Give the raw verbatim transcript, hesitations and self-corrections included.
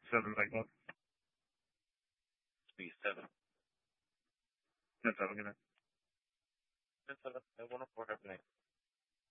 Seven, like what? Be seven. That's all, good night. That's seven. I want to for happening.